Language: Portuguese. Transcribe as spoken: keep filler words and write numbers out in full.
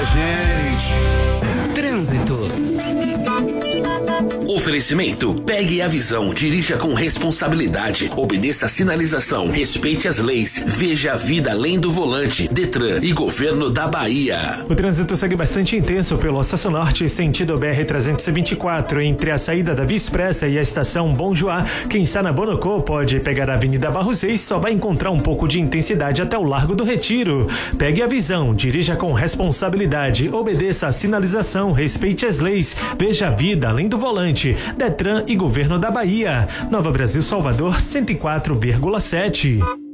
gente. Trânsito. Oferecimento: pegue a visão, dirija com responsabilidade, obedeça a sinalização, respeite as leis, veja a vida além do volante. Detran e Governo da Bahia. O trânsito segue bastante intenso pelo acesso norte, sentido B R trezentos e vinte e quatro, entre a saída da Via Expressa e a estação Bom Joá. Quem está na Bonocô pode pegar a Avenida Barros Reis, só vai encontrar um pouco de intensidade até o Largo do Retiro. Pegue a visão, dirija com responsabilidade, obedeça a sinalização, respeite as leis, veja a vida além do volante. Detran e Governo da Bahia. Nova Brasil, Salvador, cento e quatro vírgula sete.